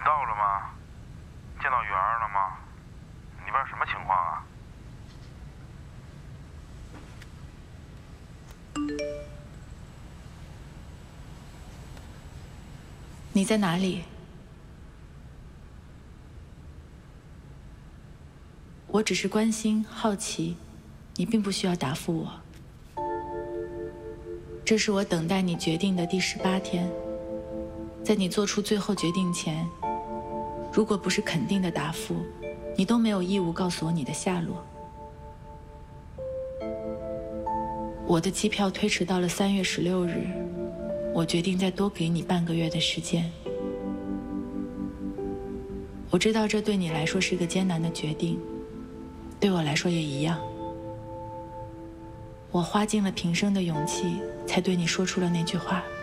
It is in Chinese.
到了吗？见到圆儿了吗？里边什么情况啊？ 你在哪里？我只是关心、好奇，你并不需要答复我。这是我等待你决定的第18天，在你做出最后决定前，如果不是肯定的答复，你都没有义务告诉我你的下落。我的机票推迟到了3月16日，我决定再多给你半个月的时间。我知道这对你来说是个艰难的决定，对我来说也一样。我花尽了平生的勇气，才对你说出了那句话。